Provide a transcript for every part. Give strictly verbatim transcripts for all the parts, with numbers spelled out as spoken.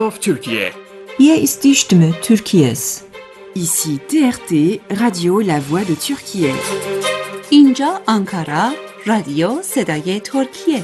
of Türkiye. Hier ist die Stimme Türkiye's. Ici T R T, Radio La Voix de Türkiye. اینجا آنکارا، رادیو صدای ترکیه.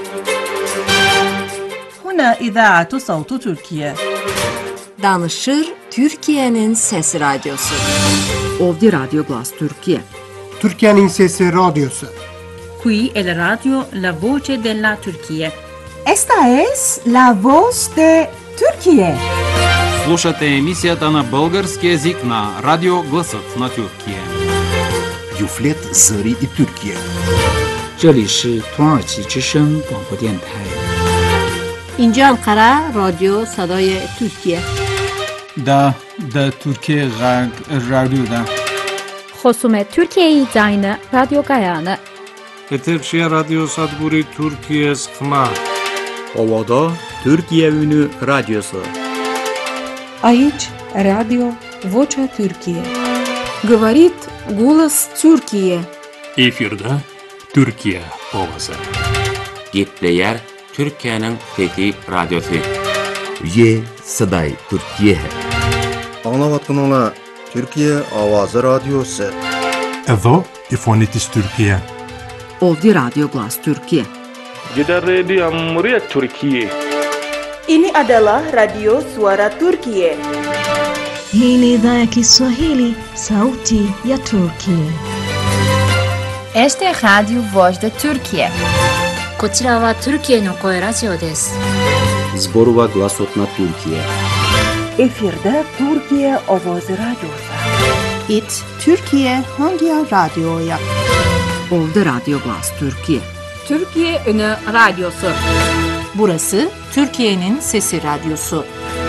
هنا إذاعة صوت تركيا. Danışır Türkiye'nin Sesi Radyosu. Ovdje Radio Glas Türkiye. Türkiye'nin Sesi Radyosu. Qui è la radio La Voce della Turchia. Esta es La Voz de Türkiye. Слушате емисията на български език на Радио Гласът на Türkiye. Юфлет Зари и Türkiye. 这里是土耳其之声广播电台。 اینجا انقره رادیو صدای ترکیه. دا دا Türkiye رادیو دا. خصوم Türkiye زاین رادیو گایانه. Eterşehir Radyo Sadburi Türkiye Sıkma. Ovada Türkiye Ünü Radyosu. Aici Radio Vocea Türkiye. Говорит голос Türkiye. Efirde Türkiye Ovası. Gitleyer Türkiye'nin Fethi Radyosu. Ye Saday Türkiye. Anlavatkanala Türkiye Avazı Radyosu. Edo İfonitis Türkiye. Ovdje Radio Glas Türkiye. Kita Radio Muria Türkiye. Ini adalah Radio Suara Turkiye. Hii ni idhaa ya Kiswahili, Sauti ya Turkiye. Este es Radio Voz de Turkiye. こちらはトルキエの声ラジオです。 Zborova Glasot na Türkiye. Efirde Türkiye Ovazı Radyosu. It Türkiye hangi radyoya? Ovdje Radio Glas Türkiye. Türkiye Ünü Radyosu. Burası Türkiye'nin Sesi Radyosu.